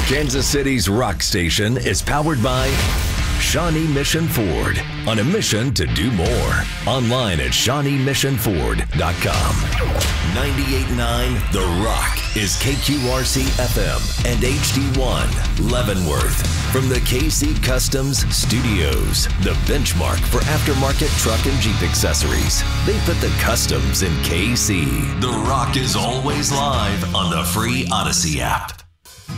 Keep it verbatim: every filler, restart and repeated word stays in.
Kansas City's rock station is powered by Shawnee Mission Ford, on a mission to do more. Online at Shawnee Mission Ford dot com. ninety-eight point nine The Rock is K Q R C F M and H D one Leavenworth. From the K C Customs Studios, the benchmark for aftermarket truck and Jeep accessories. They put the customs in K C. The Rock is always live on the free Odyssey app.